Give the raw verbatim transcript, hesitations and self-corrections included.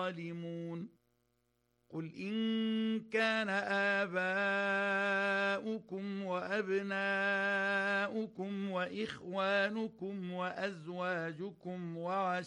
الظالمون قل إن كان آباؤكم وأبناؤكم وإخوانكم وأزواجكم وعشيرتكم